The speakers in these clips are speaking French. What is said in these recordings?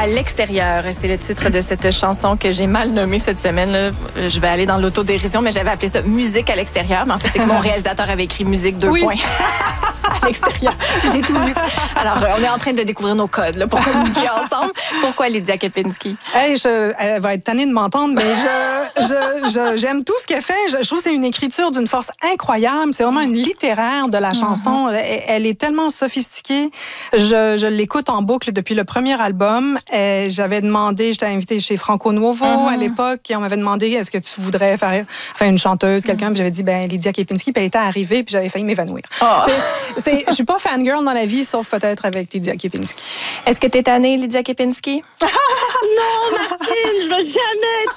à l'extérieur. C'est le titre de cette chanson que j'ai mal nommée cette semaine. Là. Je vais aller dans l'autodérision, mais j'avais appelé ça musique à l'extérieur. Mais en fait, c'est que mon réalisateur avait écrit musique 2 points. À l'extérieur. J'ai tout lu. Alors, on est en train de découvrir nos codes là, pour communiquer ensemble. Pourquoi Lydia Kepinski? Hey, elle va être tannée de m'entendre, mais j'aime tout ce qu'elle fait. Je trouve que c'est une écriture d'une force incroyable. C'est vraiment une littéraire de la chanson. Elle est tellement sophistiquée. Je l'écoute en boucle depuis le premier album. J'avais demandé, j'étais invitée chez Franco Nuovo à l'époque, et on m'avait demandé est-ce que tu voudrais faire une chanteuse, quelqu'un. Puis j'avais dit Lydia Kepinski. Puis elle était arrivée, puis j'avais failli m'évanouir. Je suis pas fangirl dans la vie, sauf peut-être avec Lydia Kepinski. Est-ce que t'es tannée, Lydia Kepinski? Non, Martine, je vais jamais être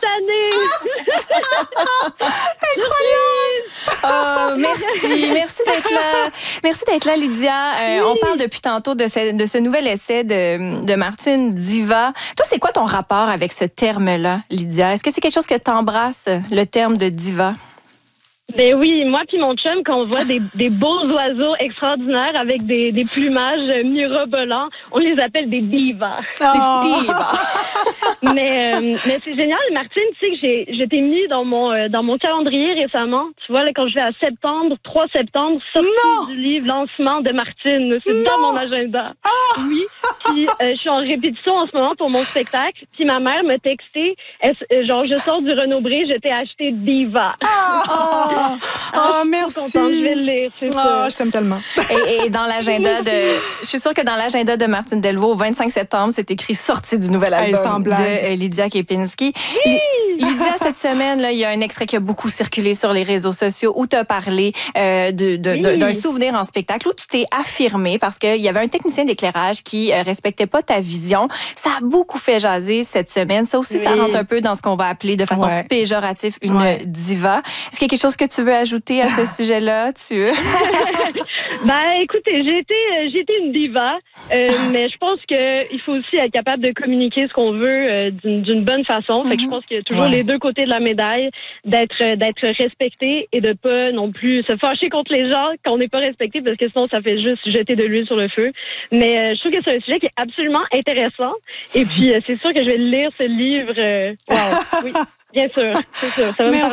Incroyable! tannée! Merci d'être là. Merci d'être là, Lydia. On parle depuis tantôt de ce nouvel essai de Martine, Diva. Toi, c'est quoi ton rapport avec ce terme-là, Lydia? Est-ce que c'est quelque chose que t'embrasses, le terme de diva? Ben oui, moi puis mon chum, quand on voit des beaux oiseaux extraordinaires avec des plumages mirobolants, on les appelle des divas. Des divas. Mais c'est génial, Martine, tu sais que j'étais mis dans mon calendrier récemment. Tu vois, là, quand je vais à 3 septembre, sortie du livre Lancement de Martine. C'est dans mon agenda. Oui. Puis je suis en répétition en ce moment pour mon spectacle. Puis ma mère m'a texté, genre je sors du Renaud-Bré, je t'ai acheté Diva. Merci. Je suis contente, je vais le lire, c'est ça. Je t'aime tellement. Et dans l'agenda je suis sûre que dans l'agenda de Martine Delvaux, au 25 septembre, c'est écrit sortie du nouvel album de Lydia Kepinski. Oui! Lydia, cette semaine, là, il y a un extrait qui a beaucoup circulé sur les réseaux sociaux où tu as parlé d'un souvenir en spectacle où tu t'es affirmée parce qu'il y avait un technicien d'éclairage qui respectait pas ta vision. Ça a beaucoup fait jaser cette semaine. Ça aussi, ça rentre un peu dans ce qu'on va appeler de façon péjorative une diva. Est-ce qu'il y a quelque chose que tu veux ajouter à ce sujet-là? Écoutez, j'ai été une diva, mais je pense qu'il faut aussi être capable de communiquer ce qu'on veut d'une bonne façon. Fait que je pense qu'il y a toujours les deux côtés de la médaille, d'être respecté et de pas non plus se fâcher contre les gens quand on n'est pas respecté, parce que sinon ça fait juste jeter de l'huile sur le feu. Mais je trouve que c'est un sujet qui est absolument intéressant. Et puis c'est sûr que je vais lire ce livre. Oui, bien sûr, c'est sûr. Ça va me